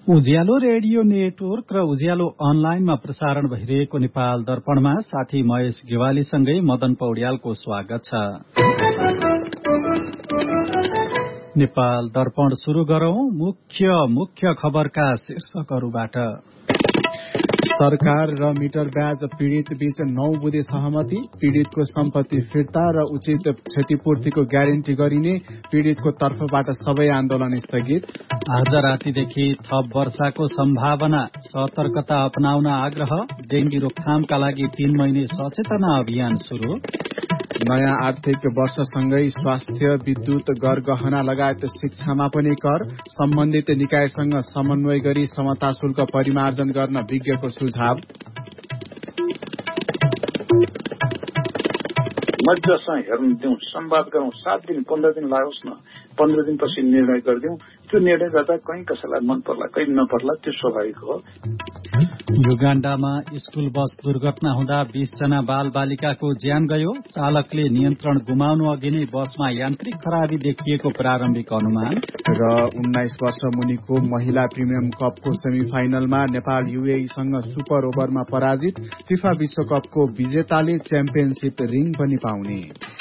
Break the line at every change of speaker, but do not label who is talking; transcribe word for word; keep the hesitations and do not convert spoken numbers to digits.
उज्यालो radio network र उज्यालो अनलाइनमा प्रसारण भइरहेको नेपाल दर्पणमा साथी महेश गेवालीसँगै मदन पौड्यालको स्वागत छ। नेपाल दर्पण शुरू गरौं मुख्य मुख्य खबरका शीर्षकहरूबाट।
सरकार र मिटर ब्याज पीड़ित बीच नौ बुँदे सहमति, पीड़ितको सम्पत्ति फिर्ता र उचित क्षतिपूर्तिको ग्यारेन्टी गरिने पीड़ितको तर्फबाट सबै आन्दोलन स्थगित।
आज रातिदेखि थप वर्षाको सम्भावना, सतर्कता अपनाउन आग्रह, डेंगी रोकथामका लागि तीन महिने सचेतना अभियान शुरू।
नयाँ आर्थिक वर्षसँगै स्वास्थ्य, विद्युत, गरगहना लगायत शिक्षामा पनि कर, सम्बन्धित निकायसँग समन्वय गरी समता शुल्क परिमार्जन गर्न विज्ञको सुझाव।
मजासँग हेर्न दिउँ, संवाद गरौँ, सात दिन पन्ध्र दिन लागोस् न, पन्ध्र दिनपछि निर्णय गरिदिउँ। त्यो निर्णय गर्दा कहीँ कसैलाई मन पर्ला कहीँ नपर्ला, त्यो स्वाभाविक हो।
युगाण्डामा स्कूल बस दुर्घटना हुँदा बीस जना बाल बालिकाको ज्यान गयो। चालकले नियन्त्रण गुमाउनु अघि नै बसमा यान्त्रिक खराबी देखिएको प्रारम्भिक अनुमान।
र उन्नाइस वर्ष मुनिको महिला प्रिमियम कपको सेमिफाइनलमा नेपाल युएईसँग सुपर ओभरमा पराजित। फिफा विश्वकपको विजेताले च्याम्पियनशिप रिङ पनि पाउने।